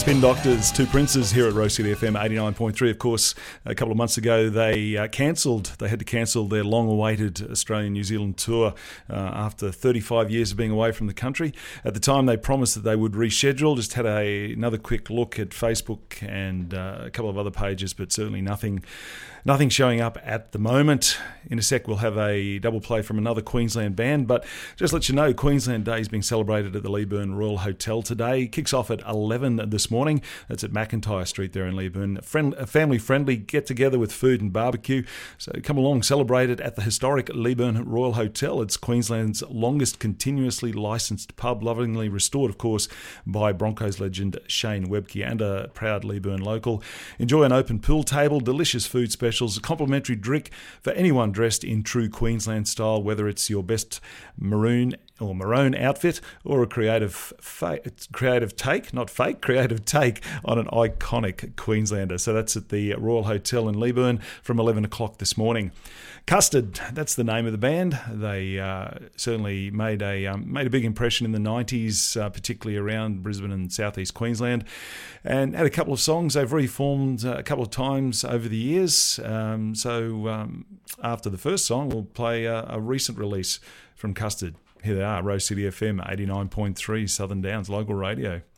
Spin Doctors, Two Princes here at Rose City FM 89.3. Of course, a couple of months ago they had to cancel their long-awaited Australian-New Zealand tour after 35 years of being away from the country. At the time they promised that they would reschedule. Just had another quick look at Facebook and a couple of other pages, but certainly nothing showing up at the moment. In a sec we'll have a double play from another Queensland band, but just let you know, Queensland Day is being celebrated at the Leeburn Royal Hotel today. Kicks off at 11 this morning. That's at McIntyre Street there in Leeburn. A family-friendly get-together with food and barbecue. So come along, celebrate it at the historic Leeburn Royal Hotel. It's Queensland's longest continuously licensed pub, lovingly restored, of course, by Broncos legend Shane Webke and a proud Leeburn local. Enjoy an open pool table, delicious food specials, a complimentary drink for anyone dressed in true Queensland style, whether it's your best maroon outfit or a creative take on an iconic Queenslander. So that's at the Royal Hotel in Leeburn from 11 o'clock this morning. Custard, that's the name of the band. They certainly made a big impression in the 90s, particularly around Brisbane and southeast Queensland, and had a couple of songs. They've reformed a couple of times over the years. So after the first song, we'll play a recent release from Custard. Here they are, Rose City FM 89.3, Southern Downs local radio.